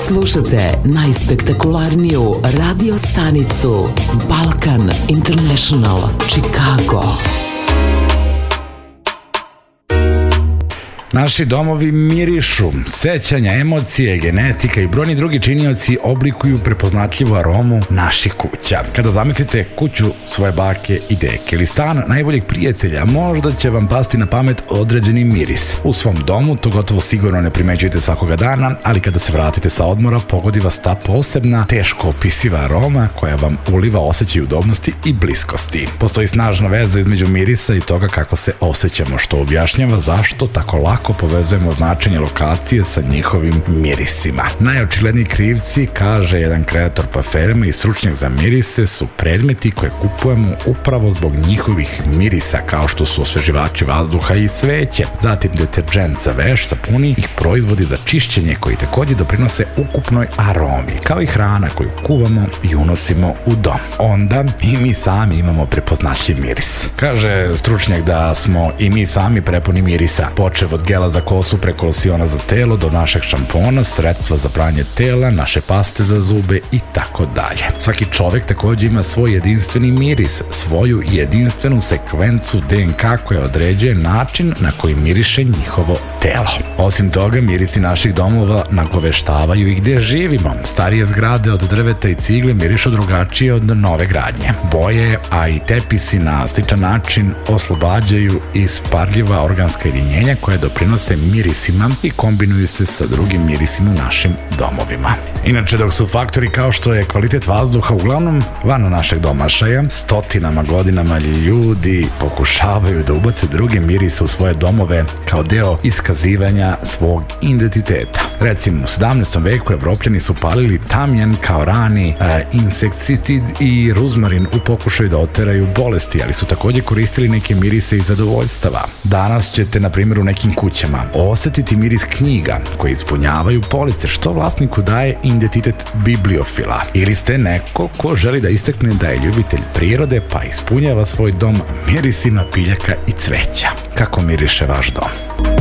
Slušate najspektakularniju radio stanicu Balkan International, Chicago. Naši domovi mirišu, sećanja, emocije, genetika i brojni drugi činioci oblikuju prepoznatljivu aromu naših kuća. Kada zamislite kuću svoje bake i deke ili stan najboljeg prijatelja, možda će vam pasti na pamet određeni miris. U svom domu to gotovo sigurno ne primećujete svakoga dana, ali kada se vratite sa odmora, pogodi vas ta posebna, teško opisiva aroma koja vam uliva osjećaj udobnosti i bliskosti. Postoji snažna veza između mirisa i toga kako se osjećamo, što objašnjava zašto tako lako povezujemo značenje lokacije sa njihovim mirisima. Najočigledniji krivci, kaže jedan kreator parfema i stručnjak za mirise, su predmeti koje kupujemo upravo zbog njihovih mirisa, kao što su osveživači vazduha i sveće, zatim deterdžent za veš, sapuni i proizvodi za čišćenje koji također doprinose ukupnoj aromi, kao i hrana koju kuvamo i unosimo u dom. Onda i mi sami imamo prepoznatljiv miris. Kaže stručnjak da smo i mi sami prepuni mirisa, počev od gela za kosu preko losiona za telo do našeg šampona, sredstva za pranje tela, naše paste za zube i tako dalje. Svaki čovjek također ima svoj jedinstveni miris, svoju jedinstvenu sekvencu DNK koja određuje način na koji miriše njihovo telo. Osim toga, mirisi naših domova nagoveštavaju i gdje živimo. Starije zgrade od drveta i cigle mirišu drugačije od nove gradnje. Boje, a i tepisi na sličan način oslobađaju isparljiva organska jedinjenja koje doprinose mirisima i kombinuju se sa drugim mirisima u našim domovima. Inače, dok su faktori kao što je kvalitet vazduha uglavnom van našeg domašaja, stotinama godinama ljudi pokušavaju da ubace druge mirise u svoje domove kao deo iskazivanja svog identiteta. Recimo, u 17. veku Evropljani su palili tamjan kao rani insekticid i ruzmarin u pokušaju da oteraju bolesti, ali su također koristili neke mirise i zadovoljstava. Danas ćete, na primjer, u nekim kućama osjetiti miris knjiga koji ispunjavaju police, što vlasniku daje identitet bibliofila. Ili ste neko ko želi da istakne da je ljubitelj prirode pa ispunjava svoj dom mirisima piljaka i cveća. Kako miriše vaš dom?